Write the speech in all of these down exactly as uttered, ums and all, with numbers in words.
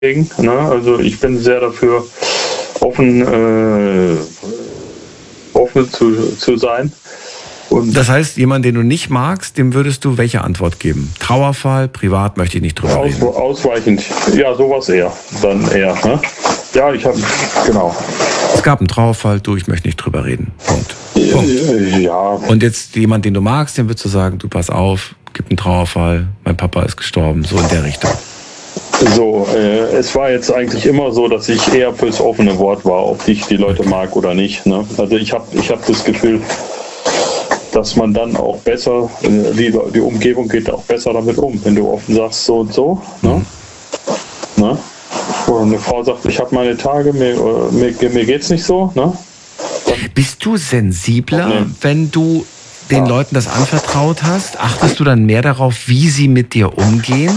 Ne? Also ich bin sehr dafür, offen, äh, offen zu, zu sein. Und das heißt, jemand, den du nicht magst, dem würdest du welche Antwort geben? Trauerfall, privat, möchte ich nicht drüber aus, reden. Ausweichend, ja, sowas eher, dann eher. Ne? Ja, ich habe, genau. Es gab einen Trauerfall, du, ich möchte nicht drüber reden. Punkt. Punkt. Ja. Und jetzt jemand, den du magst, dem würdest du sagen, du pass auf, gibt einen Trauerfall, mein Papa ist gestorben, so in der Richtung. So, äh, es war jetzt eigentlich immer so, dass ich eher fürs offene Wort war, ob ich die Leute mag oder nicht. Ne? Also ich habe ich hab das Gefühl, dass man dann auch besser, äh, die, die Umgebung geht auch besser damit um, wenn du offen sagst, so und so. Ne? Mhm. Ne? Oder eine Frau sagt, ich habe meine Tage, mir, mir, mir geht's nicht so. Ne? Bist du sensibler, okay, wenn du den ja. Leuten das anvertraut hast? Achtest du dann mehr darauf, wie sie mit dir umgehen?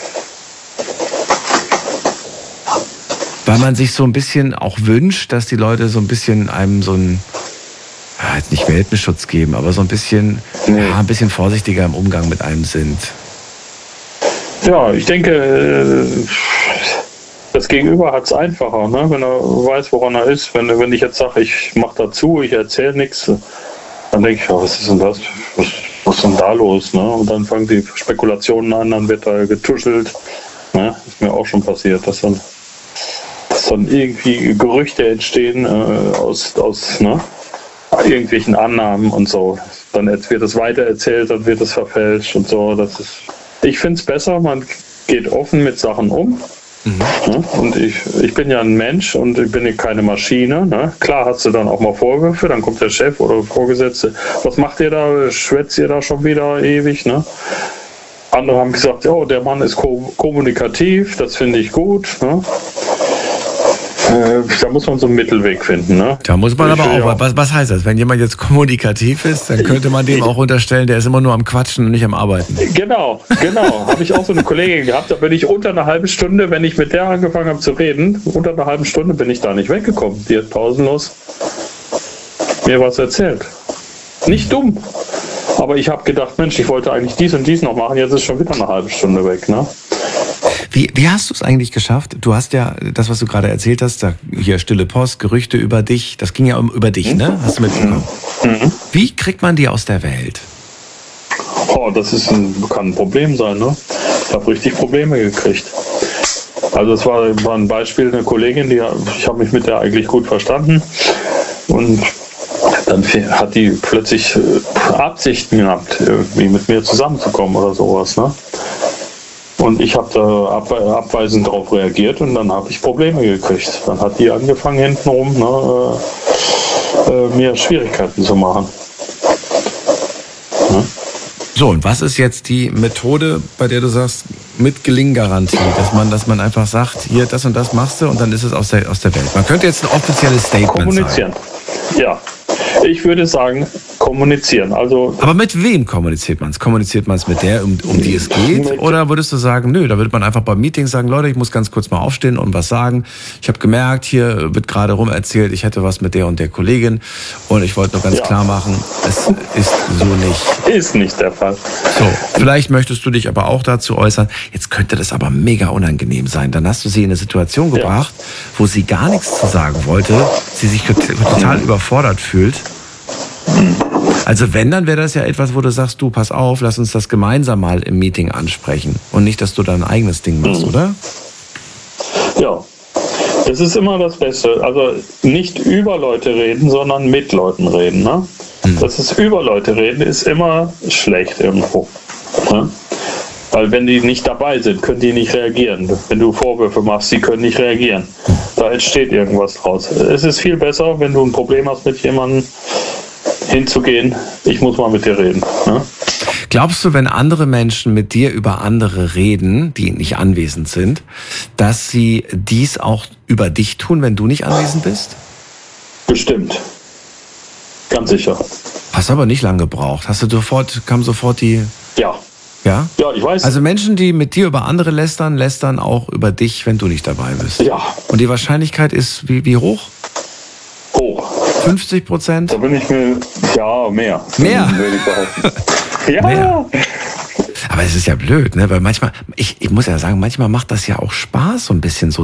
Weil man sich so ein bisschen auch wünscht, dass die Leute so ein bisschen einem so einen, ja, jetzt nicht Welpenschutz geben, aber so ein bisschen, nee. ja, ein bisschen vorsichtiger im Umgang mit einem sind. Ja, ich denke, das Gegenüber hat es einfacher, ne? Wenn er weiß, woran er ist. Wenn, wenn ich jetzt sage, ich mache dazu, ich erzähle nichts, dann denke ich, ja, was ist denn das? Was, was ist denn da los? Ne? Und dann fangen die Spekulationen an, dann wird da getuschelt. Ne? Ist mir auch schon passiert, dass dann, dass dann irgendwie Gerüchte entstehen äh, aus, aus ne? irgendwelchen Annahmen und so. Dann wird es weitererzählt, dann wird es verfälscht und so. Das ist, ich finde es besser, man geht offen mit Sachen um. Mhm. Ja, und ich, ich bin ja ein Mensch und ich bin ja keine Maschine. Ne? Klar hast du dann auch mal Vorwürfe, dann kommt der Chef oder Vorgesetzte. Was macht ihr da? Schwätzt ihr da schon wieder ewig? Ne? Andere haben gesagt, oh, der Mann ist ko- kommunikativ, das finde ich gut. Ne? Äh, da muss man so einen Mittelweg finden. Ne? Da muss man ich aber auch, auch, was, was heißt das? Wenn jemand jetzt kommunikativ ist, dann könnte man dem auch unterstellen, der ist immer nur am Quatschen und nicht am Arbeiten. Genau, genau. Habe ich auch so eine Kollegin gehabt, da bin ich unter einer halben Stunde, wenn ich mit der angefangen habe zu reden, unter einer halben Stunde bin ich da nicht weggekommen. Die hat pausenlos mir was erzählt. Nicht dumm. Aber ich habe gedacht, Mensch, ich wollte eigentlich dies und dies noch machen, jetzt ist schon wieder eine halbe Stunde weg. Ne? Wie, wie hast du es eigentlich geschafft? Du hast ja das, was du gerade erzählt hast, da hier stille Post, Gerüchte über dich, das ging ja über dich, mhm. ne? Hast du mitbekommen? Mhm. Wie kriegt man die aus der Welt? Oh, das ist ein, kann ein Problem sein, ne? Ich habe richtig Probleme gekriegt. Also es war, war ein Beispiel, eine Kollegin, die ich habe mich mit der eigentlich gut verstanden und dann hat die plötzlich Absichten gehabt, irgendwie mit mir zusammenzukommen oder sowas, ne? Und ich habe da ab, abweisend darauf reagiert und dann habe ich Probleme gekriegt. Dann hat die angefangen hintenrum, ne, äh, äh, mir Schwierigkeiten zu machen. Ja? So, und was ist jetzt die Methode, bei der du sagst, mit Gelinggarantie, dass man, dass man einfach sagt, hier, das und das machst du und dann ist es aus der, aus der Welt. Man könnte jetzt ein offizielles Statement kommunizieren. Sagen. Ja, ich würde sagen, kommunizieren. Also, aber mit wem kommuniziert man es? Kommuniziert man es mit der, um, um die es geht? Oder würdest du sagen, nö, da würde man einfach beim Meeting sagen, Leute, ich muss ganz kurz mal aufstehen und was sagen. Ich habe gemerkt, hier wird gerade rum erzählt, ich hätte was mit der und der Kollegin und ich wollte nur ganz ja. klar machen, es ist so nicht. Ist nicht der Fall. So, vielleicht möchtest du dich aber auch dazu äußern, jetzt könnte das aber mega unangenehm sein. Dann hast du sie in eine Situation gebracht, ja. wo sie gar nichts zu sagen wollte, sie sich total mhm. überfordert fühlt. Also wenn, dann wäre das ja etwas, wo du sagst, du, pass auf, lass uns das gemeinsam mal im Meeting ansprechen. Und nicht, dass du da ein eigenes Ding machst, mhm. oder? Ja, das ist immer das Beste. Also nicht über Leute reden, sondern mit Leuten reden. Ne? Mhm. Das ist über Leute reden, ist immer schlecht irgendwo. Ne? Weil wenn die nicht dabei sind, können die nicht reagieren. Wenn du Vorwürfe machst, sie können nicht reagieren. Da entsteht irgendwas draus. Es ist viel besser, wenn du ein Problem hast mit jemandem, hinzugehen, ich muss mal mit dir reden. Ne? Glaubst du, wenn andere Menschen mit dir über andere reden, die nicht anwesend sind, dass sie dies auch über dich tun, wenn du nicht anwesend bist? Bestimmt. Ganz sicher. Hast aber nicht lange gebraucht. Hast du sofort, kam sofort die... Ja. Ja? Ja, ich weiß. Also Menschen, die mit dir über andere lästern, lästern auch über dich, wenn du nicht dabei bist. Ja. Und die Wahrscheinlichkeit ist wie, wie hoch? Hoch. fünfzig Prozent? Da bin ich mir, ja, mehr. Mehr? Würde ich behaupten. Ja. Mehr. Aber es ist ja blöd, ne? Weil manchmal, ich, ich muss ja sagen, manchmal macht das ja auch Spaß, so ein bisschen so